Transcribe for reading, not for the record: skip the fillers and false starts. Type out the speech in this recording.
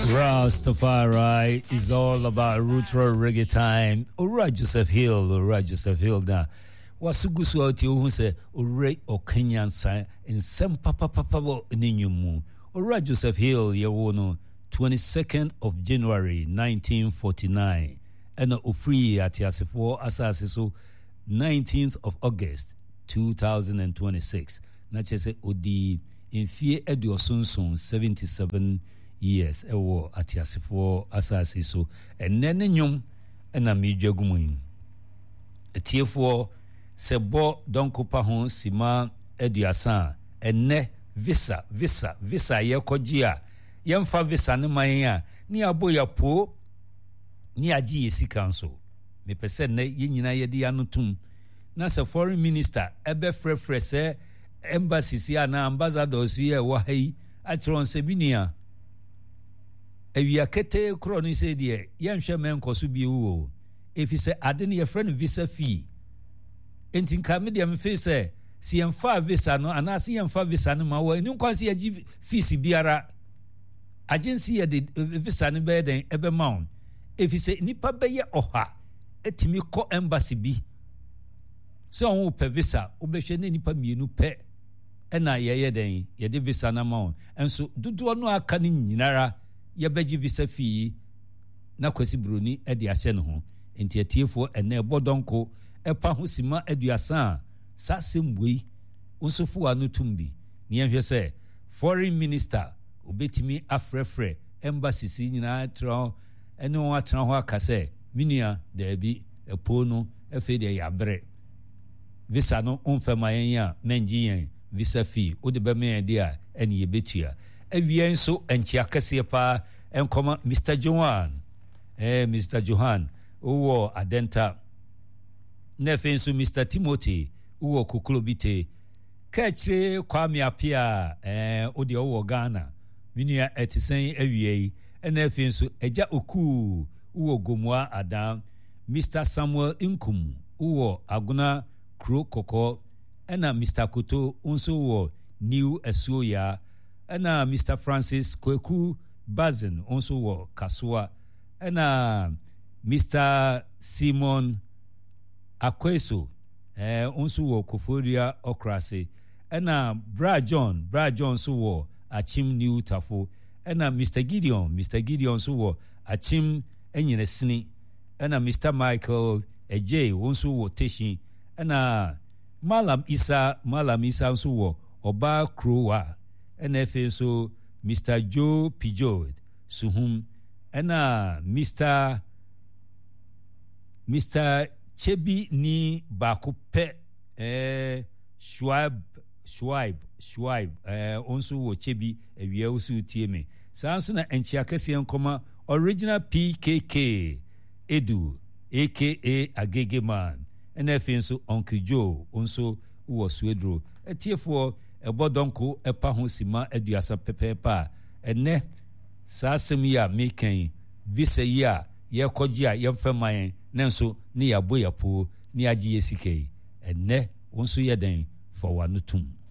Rastafari is all about retro reggae time. Ora Joseph Hill na wasugusu oti ohun se ore Okenyan san ensem papa ninyumu. Ora Joseph Hill yewo no 22nd of January 1949 and ofri atiasefo asase so 19th of August 2026. Na chese odi infie ediosunsun 77 years ewo atiasefo asase so enene nyum na midwagumun etiefo sebo donkopa ho sima eduasa enne visa yekogia yemfa visa ne man a ni aboya po ni agi yesika nso me pese ne yenyina yedi anotum na se foreign minister ebe frefre se embassy sia na ambassadors ye wo hai atron sebinia ewia kete kro ni se de yenhwe menkoso bi wo efi se ade ne ye friend visa fee entin ka me de me fe se si yemfa visa no ana si yemfa visa no ma wo ni kwanse agi fees biara agency ye de visa no be den ebe maun efi se nipa be ye oha etimi ko embassy bi so on pe visa obehwe ne nipa mienu pe ena ye den ye de visa na maun enso dodo no aka ni nyinara ye beji visa fee na kwasi broni e de ahye no ho enti atiefo ene bodonko epa ho sima aduasa sasembui unsofo anu tumbi ni enhwe se foreign minister obetimi afrefre embassy si nyina tro ene won atra ho akase minia da bi epo no efe de yabre visa no onfema yen a menjiyen visa fee ode be me de a ene ye betua awien so enchi akase pa enkoma Mr. Johan owo adenta nefe so Mr. Timothy owo koklobite kachire Kwame Apia ode owo Ghana minia etisen awie nefe so eja oku owo Gomua Adam Mr. Samuel Inkum owo Aguna Kro Koko ena Mr. Koto unso wo New Esuoya ena Mr. Francis Kweku Bazen unso wo Kasua ena Mr. Simon Akweso unso wo Koforia Okrase ena Bra John so wo Achim New Tafo ena Mr. Gideon so wo Achim Enyinesini ena Mr. Michael Ej unso wo Teshin ena Malam Isa unso wo Oba Krowa ena efe so Mr. Joe Pijod Suhum ena Mr. Chebi ni bakupe Schwab onso wo Chebi ewia usu tieme sanso na enchi akese enkoma original PKK Edu aka Agege Man ena efe so Uncle Joe onso wo Swedro etiefo ebodonko epa ho sima aduasa pepepa ene sasem ya meken visa ya ye koji a ye mfemayen nanso ne ya boyapo ne agi yesike ene onso ye den for wanutum